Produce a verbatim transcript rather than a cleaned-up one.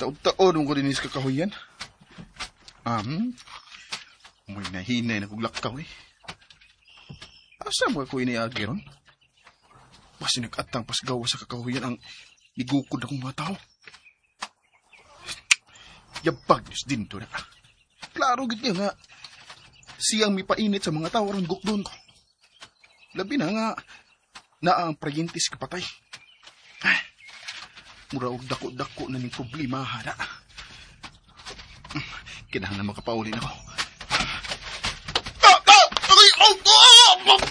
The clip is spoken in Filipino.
Taon-taon ko din is kakahuyan. Um, may nahinay na kong lakaw eh. Asa mo ako iniagi ron? Basi nag-atang pasgawa sa kakahuyan ang igukod akong mga tao. Yabag nis din to na. Klaro gid niya nga. Siyang mipainit sa mga tao ron gukdon ko. Labi na nga na ang prayintis kapatay. Ah, mura og dako-dako na ning problema hana. Kinahanglan makapaulin ako.